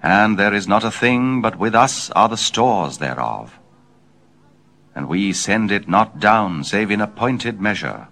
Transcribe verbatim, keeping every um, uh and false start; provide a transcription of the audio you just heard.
And there is not a thing but with us are the stores thereof. And we send it not down save in appointed measure.